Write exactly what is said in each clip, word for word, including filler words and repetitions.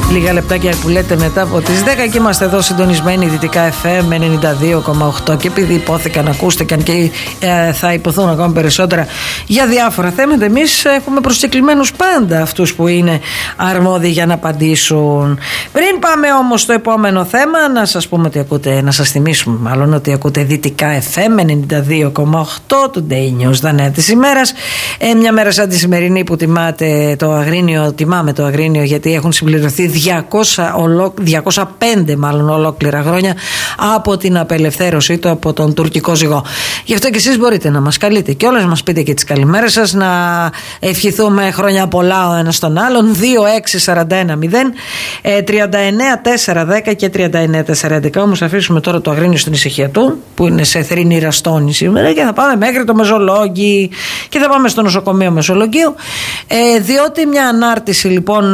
Λίγα λεπτάκια που λέτε μετά από τις δέκα και είμαστε εδώ συντονισμένοι Δυτικά εφ εμ ενενήντα δύο κόμμα οκτώ και επειδή υπόθηκαν, ακούστηκαν και ε, θα υποθούν ακόμα περισσότερα για διάφορα θέματα, εμείς έχουμε προσκεκλημένους πάντα αυτούς που είναι αρμόδιοι για να απαντήσουν. Πριν πάμε όμως στο επόμενο θέμα, να σας πούμε ότι ακούτε, να σας θυμίσουμε μάλλον ότι ακούτε Δυτικά εφ εμ ενενήντα δύο κόμμα οκτώ, του Day News, τα νέα της ημέρας. Ε, μια μέρα σαν τη σημερινή που τιμάτε το Αγρίνιο, τιμάμε το Αγρίνιο γιατί έχουν συμπληρωθεί διακόσια, διακόσια πέντε μάλλον ολόκληρα χρόνια από την απελευθέρωσή του από τον τουρκικό ζυγό. Γι' αυτό και εσείς μπορείτε να μας καλείτε και όλες μας πείτε και τις καλημέρες σας, να ευχηθούμε χρόνια πολλά ο ένας στον άλλον. Δύο έξι σαράντα ένα μηδέν τριάντα εννέα τετρακόσια δέκα και τριάντα εννέα τετρακόσια έντεκα. Όμως αφήσουμε τώρα το Αγρίνιο στην ησυχία του που είναι σε θρηνή ραστόνη σήμερα και θα πάμε μέχρι το Μεσολόγγι και θα πάμε στο νοσοκομείο Μεσολογγίου, ε, διότι μια ανάρτηση λοιπόν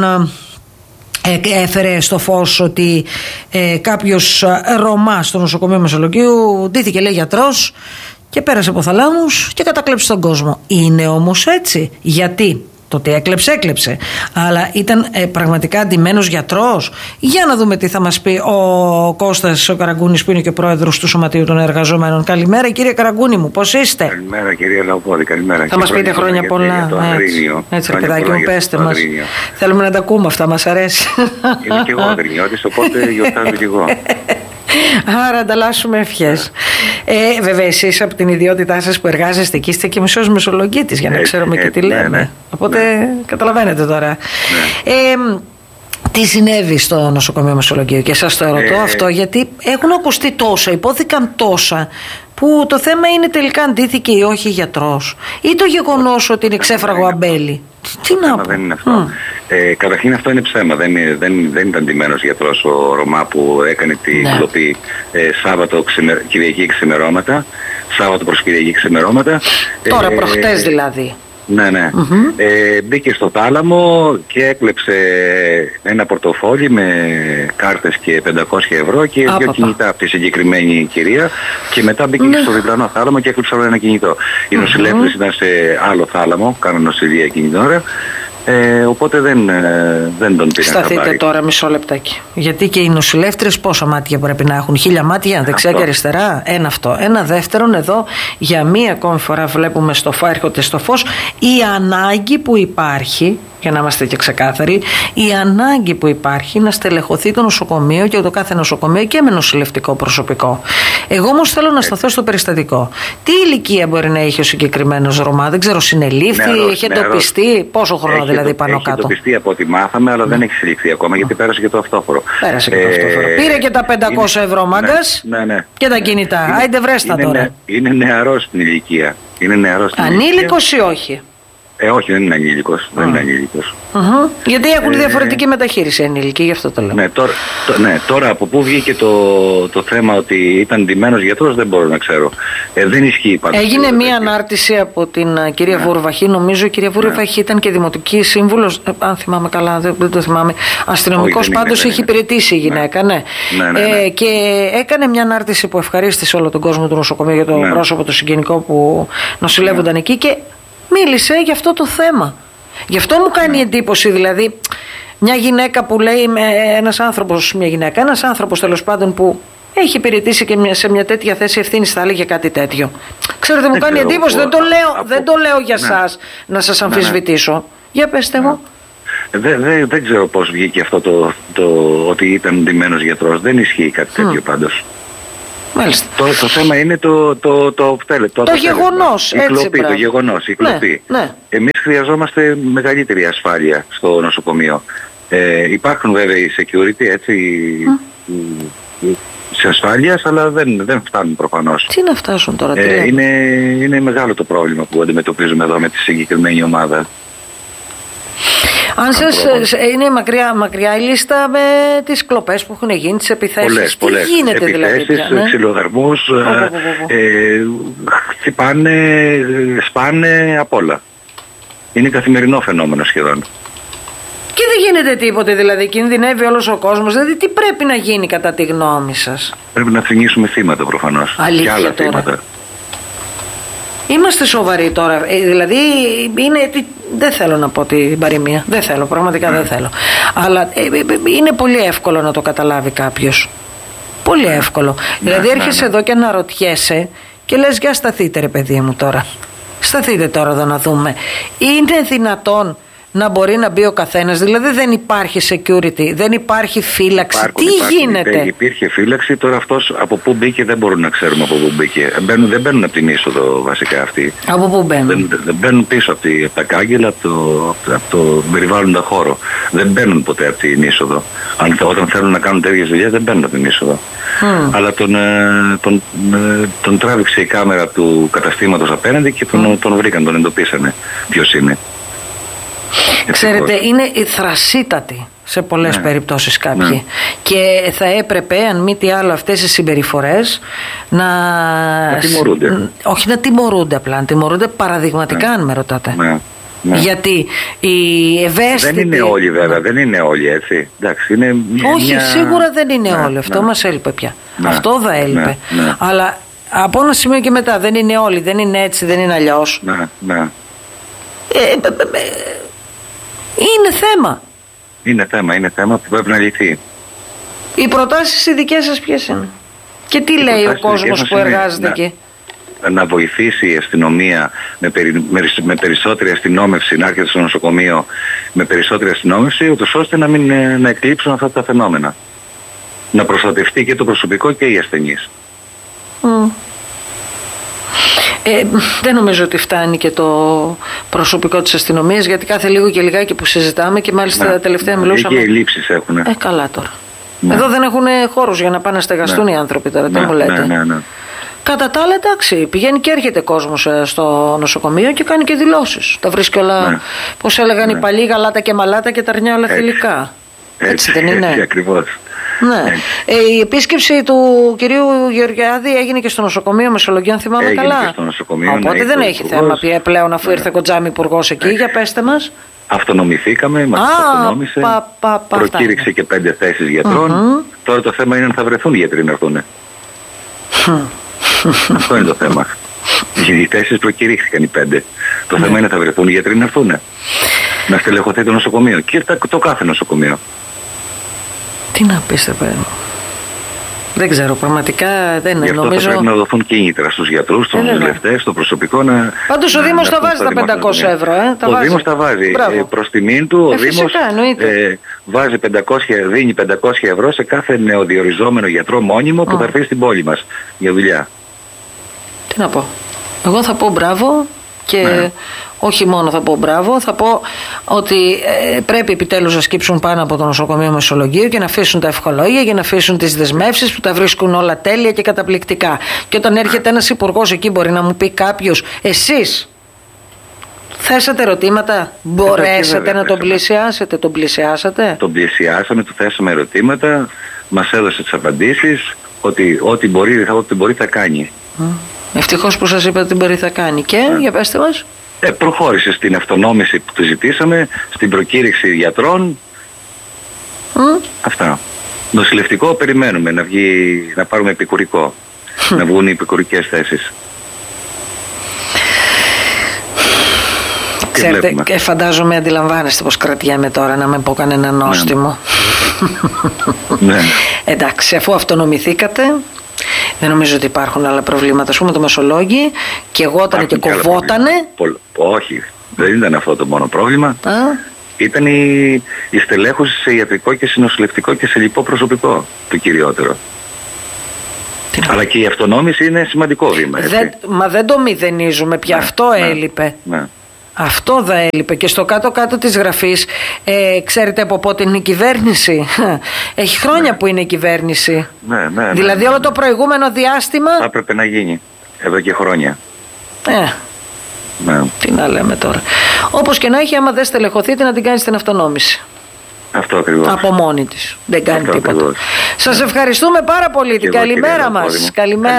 έφερε στο φως ότι ε, κάποιος Ρωμά στο νοσοκομείο Μεσολογγίου ντύθηκε, λέει, γιατρός και πέρασε από θαλάμους και κατακλέψει τον κόσμο. Είναι όμως έτσι? Γιατί? Το ότι έκλεψε, έκλεψε. Αλλά ήταν ε, πραγματικά ντυμένος γιατρός? Για να δούμε τι θα μας πει ο Κώστας ο Καραγκούνης, που είναι και ο πρόεδρος του Σωματείου των Εργαζομένων. Καλημέρα, κύριε Καραγκούνη μου, πώς είστε? Καλημέρα, κυρία Λαοπόδη, καλημέρα. Θα μας πείτε χρόνια για πολλά. Για το Αγρίνιο. Έτσι, ρε παιδάκι μου, πέστε μας. Θέλουμε να τα ακούμε αυτά, μας αρέσει. Είναι και εγώ Αγρινιώτης, οπότε γιορτάζω και εγώ. Άρα ανταλλάσσουμε ευχές. Ε, βέβαια, εσείς από την ιδιότητά σας που εργάζεστε εκεί είστε και μισός μεσολογγίτης, για να έτσι, ξέρουμε έτσι, και τι ναι, λέμε. Ναι, οπότε ναι. Καταλαβαίνετε τώρα. Ναι. Ε, τι συνέβη στο νοσοκομείο Μεσολογγίου? Και σας το ερωτώ ε, αυτό γιατί έχουν ακουστεί τόσα, υπόθηκαν τόσα, που το θέμα είναι τελικά αν ντύθηκε ή όχι γιατρός, ή το γεγονός ότι είναι ξέφραγο αμπέλι. Τι να πω. Δεν είναι αυτό. Mm. Ε, καταρχήν αυτό είναι ψέμα. Δεν, δεν, δεν ήταν ντυμένος γιατρός ο Ρωμά που έκανε την ναι. κλοπή ε, Σάββατο ξημε, Κυριακή ξημερώματα. Σάββατο προς Κυριακή ξημερώματα. Τώρα ε, προχτές δηλαδή. Ναι, ναι. Mm-hmm. Ε, μπήκε στο τάλαμο και έκλεψε ένα πορτοφόλι με κάρτες και πεντακόσια ευρώ και δύο κινητά από τη συγκεκριμένη κυρία και μετά μπήκε ναι. στο διπλανό θάλαμο και έκλεψε ένα κινητό. Οι mm-hmm. νοσηλεύτες ήταν σε άλλο θάλαμο, κάνουν νοσηλεία εκείνη την ώρα. Ε, οπότε δεν, ε, δεν τον πήραν. Σταθείτε χαμπάρι. Τώρα μισό λεπτάκι. Γιατί και οι νοσηλεύτρες πόσα μάτια πρέπει να έχουν? Χίλια μάτια, δεξιά αυτό. Και αριστερά. Ένα αυτό. Ένα δεύτερον, εδώ για μία ακόμη φορά βλέπουμε στο φω, έρχονται στο φως η ανάγκη που υπάρχει, για να είμαστε και ξεκάθαροι, η ανάγκη που υπάρχει να στελεχωθεί το νοσοκομείο και το κάθε νοσοκομείο και με νοσηλευτικό προσωπικό. Εγώ όμως θέλω να σταθώ στο περιστατικό. Τι ηλικία μπορεί να έχει ο συγκεκριμένος Ρωμά? Δεν ξέρω, συνελήφθη, νεαρός, έχει εντοπιστεί, πόσο χρόνο έχει δηλαδή πάνω έχει κάτω? Έχει εντοπιστεί από ό,τι μάθαμε, αλλά mm. δεν έχει συλληφθεί ακόμα γιατί πέρασε και το αυτόφορο. Πέρασε και ε, το αυτόφορο. Πήρε και τα πεντακόσια είναι, ευρώ μάγκας ναι, ναι, ναι. και τα κινητά. Είναι, άιντε βρέστα είναι, τώρα. Είναι νεαρός στην ηλικία. Είναι νεαρός στην ανήλικος ηλικία. Ή όχι? Ε, όχι, δεν είναι ανήλικος. Δεν είναι ανήλικος. Uh-huh. Γιατί έχουν ε, διαφορετική μεταχείριση ενήλικοι, γι' αυτό το λέω. Ναι, τώρα, το, ναι, τώρα από πού βγήκε το, το θέμα ότι ήταν ντυμένος γιατρός δεν μπορώ να ξέρω. Ε, δεν ισχύει πάντως. Έγινε μία ανάρτηση από την uh, κυρία ναι. Βούρβαχη. Νομίζω η κυρία Βούρβαχη ναι. ήταν και δημοτική σύμβουλος, ε, αν θυμάμαι καλά, δεν, δεν το θυμάμαι. Αστυνομικός πάντως έχει υπηρετήσει η γυναίκα. Ναι. Ναι. Ναι, ναι, ναι. Ε, και έκανε μια ανάρτηση που ευχαρίστησε όλο τον κόσμο του νοσοκομείου για το ναι. πρόσωπο το συγγενικό που νοσηλεύονταν ναι. εκεί και μίλησε για αυτό το θέμα. Γι' αυτό μου κάνει εντύπωση, δηλαδή, μια γυναίκα που λέει, ένας άνθρωπος, μια γυναίκα, ένας άνθρωπος τέλος πάντων που έχει υπηρετήσει και σε μια τέτοια θέση ευθύνης, θα έλεγε κάτι τέτοιο. Ξέρετε, μου κάνει εντύπωση, δεν το λέω, από... δεν το λέω για ναι. σας να σας αμφισβητήσω. Ναι, ναι. Για πέστε ναι. μου. Δεν δε, δε ξέρω πώς βγήκε αυτό το, το ότι ήταν ντυμένος γιατρός. Δεν ισχύει κάτι τέτοιο mm. πάντως. Μάλιστα. Το, το θέμα είναι το, το, το, το, το, το γεγονός. Η κλοπή, το γεγονός, η κλοπή. Ναι, ναι. Εμείς χρειαζόμαστε μεγαλύτερη ασφάλεια στο νοσοκομείο. Ε, υπάρχουν βέβαια οι security, έτσι, mm. σε ασφάλειας, αλλά δεν, δεν φτάνουν προφανώς. Τι να φτάσουν τώρα, τι ε, είναι, είναι μεγάλο το πρόβλημα που αντιμετωπίζουμε εδώ με τη συγκεκριμένη ομάδα. Αν σας είναι μακριά, μακριά η λίστα με τις κλοπές που έχουν γίνει, τις επιθέσεις. Πολλές, τι πολλές. γίνεται επιθέσεις, δηλαδή? Ναι? Ξυλοδαρμούς, ε, ε, χτυπάνε, σπάνε απ' όλα. Είναι καθημερινό φαινόμενο σχεδόν. Και δεν γίνεται τίποτε δηλαδή, κινδυνεύει όλος ο κόσμος. Δηλαδή τι πρέπει να γίνει κατά τη γνώμη σας? Πρέπει να θρηνήσουμε θύματα προφανώς. Αλήθεια και άλλα τώρα. θύματα. Είμαστε σοβαροί τώρα, ε, δηλαδή είναι, δεν θέλω να πω την παροιμία. Δεν θέλω, πραγματικά δεν θέλω. Αλλά ε, ε, είναι πολύ εύκολο να το καταλάβει κάποιος. Πολύ εύκολο. Δηλαδή έρχεσαι εδώ και αναρωτιέσαι και λες, για σταθείτε ρε παιδί μου τώρα. Σταθείτε τώρα εδώ να δούμε. Είναι δυνατόν να μπορεί να μπει ο καθένας? Δηλαδή δεν υπάρχει security, δεν υπάρχει φύλαξη. Υπάρχουν, Τι υπάρχουν, γίνεται? Υπήρχε φύλαξη, τώρα αυτός από πού μπήκε δεν μπορούμε να ξέρουμε από πού μπήκε. Μπαίνουν, δεν μπαίνουν από την είσοδο βασικά αυτοί. Από πού μπαίνουν? Δεν, δεν μπαίνουν πίσω από, τη, από τα κάγκελα, από το, από το περιβάλλοντα χώρο. Δεν μπαίνουν ποτέ από την είσοδο. Αν, όταν θέλουν να κάνουν τέτοιες δουλειές δεν μπαίνουν από την είσοδο. Mm. Αλλά τον, τον, τον, τον τράβηξε η κάμερα του καταστήματος απέναντι και τον, mm. τον βρήκαν, τον εντοπίσανε ποιος είναι. Ξέρετε, είναι θρασίτατοι σε πολλές ναι. περιπτώσεις κάποιοι ναι. και θα έπρεπε, αν μη τι άλλο, αυτές οι συμπεριφορές να, να τιμωρούνται. Όχι να τιμωρούνται απλά, να τιμωρούνται παραδειγματικά, ναι. αν με ρωτάτε. Ναι. Ναι. Γιατί η ευαίσθητη... Δεν είναι όλοι βέβαια, δεν είναι όλοι έτσι. Εντάξει, είναι μια... Όχι, σίγουρα δεν είναι ναι, όλοι. Αυτό ναι. μας έλειπε πια. Ναι. Αυτό θα έλειπε. Ναι. Ναι. Αλλά από ένα σημείο και μετά δεν είναι όλοι, δεν είναι έτσι, δεν είναι αλλιώς. Ναι, ναι. Ε, ε, ε, ε, είναι θέμα. Είναι θέμα, είναι θέμα που πρέπει να λυθεί. Οι προτάσεις οι δικές σας ποιες είναι? Και τι οι λέει ο κόσμος που εργάζεται εκεί? Να, να βοηθήσει η αστυνομία με, περι, με, με περισσότερη αστυνόμευση, να έρχεται στο νοσοκομείο με περισσότερη αστυνόμευση, ούτως ώστε να μην να εκλείψουν αυτά τα φαινόμενα. Να προστατευτεί και το προσωπικό και οι ασθενείς. Mm. Ε, δεν νομίζω ότι φτάνει και το προσωπικό της αστυνομίας, γιατί κάθε λίγο και λιγάκι που συζητάμε και μάλιστα ναι, τελευταία μιλούσαμε. Και ελλείψεις έχουν. Ε, καλά τώρα. Ναι. Εδώ δεν έχουν χώρους για να πάνε να στεγαστούν ναι. οι άνθρωποι τώρα, τι ναι, μου λέτε. Ναι, ναι, ναι. Κατά τα άλλα, εντάξει, πηγαίνει και έρχεται κόσμος στο νοσοκομείο και κάνει και δηλώσεις. Τα βρίσκει όλα, ναι. πώς έλεγαν ναι. οι παλιοί, γαλάτα και μαλάτα και τα αρνιά όλα θηλυκά. Έτσι, έτσι δεν είναι? Έτσι ακριβώς. Ναι. Ε, η επίσκεψη του κυρίου Γεωργιάδη έγινε και στο νοσοκομείο Μεσολογγίου, αν θυμάμαι έγινε καλά. Και στο νοσοκομείο, οπότε ναι, δεν έχει θέμα πλέον, αφού ναι. ήρθε κοντζάμι υπουργός εκεί. Για πέστε μας. Αυτονομηθήκαμε, μας αυτονόμησε, πα, πα, πα, προκήρυξε και πέντε θέσεις γιατρών. Mm-hmm. Τώρα το θέμα είναι αν θα βρεθούν γιατροί να έρθουν. Αυτό είναι το θέμα. Οι θέσεις προκηρύχθηκαν οι πέντε. Το θέμα είναι θα βρεθούν οι γιατροί να έρθουν. Να στελεχωθεί το νοσοκομείο και το κάθε νοσοκομείο. Τι να πεις, παιδί μου. Δεν ξέρω, πραγματικά δεν Γι' αυτό νομίζω. Θα πρέπει να δοθούν κίνητρα στους γιατρούς, στους νοσηλευτές, στο προσωπικό να. Πάντως ο Δήμος τα βάζει τα πεντακόσια ευρώ. Ε, τα ο βάζει. Δήμος τα βάζει. Ε, προς τιμήν του, ο ε, Δήμος ε, βάζει πεντακόσια, δίνει πεντακόσια ευρώ σε κάθε νεοδιοριζόμενο γιατρό μόνιμο που oh. θα έρθει στην πόλη μας για δουλειά. Τι να πω. Εγώ θα πω μπράβο και. Ναι. Όχι μόνο θα πω μπράβο, θα πω ότι ε, πρέπει επιτέλους να σκύψουν πάνω από το νοσοκομείο Μεσολογγίου και να αφήσουν τα ευχολόγια και να αφήσουν τις δεσμεύσεις που τα βρίσκουν όλα τέλεια και καταπληκτικά. Και όταν έρχεται ένας υπουργός εκεί, μπορεί να μου πει κάποιος, εσείς θέσατε ερωτήματα, μπορέσατε να τον πλησιάσετε, τον πλησιάσατε? Τον πλησιάσαμε, του θέσαμε ερωτήματα, μας έδωσε τις απαντήσεις, ότι ό,τι μπορεί, ό,τι μπορεί θα κάνει. Mm. Ευτυχώς που σας είπα ότι μπορεί θα κάνει. Και yeah. για πέστε μας. Ε, προχώρησε στην αυτονόμηση που του ζητήσαμε, στην προκήρυξη γιατρών. Mm. Αυτά. Νοσηλευτικό περιμένουμε να, βγει, να πάρουμε επικουρικό. Mm. Να βγουν οι επικουρικές θέσεις. Ξέρετε, και φαντάζομαι αντιλαμβάνεστε πως κρατιέμαι τώρα, να με πω κανένα νόστιμο. Ναι. Εντάξει, αφού αυτονομηθήκατε, δεν νομίζω ότι υπάρχουν άλλα προβλήματα. Ας πούμε το Μεσολόγγι και εγώ όταν και κοβότανε. Όχι, δεν ήταν αυτό το μόνο πρόβλημα. Α? Ήταν η, η στελέχωση σε ιατρικό και σε νοσηλευτικό και σε λοιπό προσωπικό το κυριότερο. Τι αλλά και η αυτονόμηση είναι σημαντικό βήμα. Δεν, μα δεν το μηδενίζουμε πια, ναι, αυτό ναι, έλειπε. Ναι. Αυτό θα έλειπε. Και στο κάτω-κάτω της γραφής, ε, ξέρετε από πότε είναι η κυβέρνηση? Έχει χρόνια ναι. που είναι η κυβέρνηση. Ναι, ναι, ναι, δηλαδή ναι, όλο ναι. το προηγούμενο διάστημα. Θα έπρεπε να γίνει εδώ και χρόνια. Ε, ναι. Τι να λέμε τώρα. Όπως και να έχει, άμα δεν στελεχωθείτε, να την κάνει στην αυτονόμηση. Αυτό ακριβώς. Από μόνη της. Δεν κάνει Αυτό τίποτα. Ακριβώς. Σας ευχαριστούμε πάρα πολύ. Την καλημέρα μας. Καλημέρα.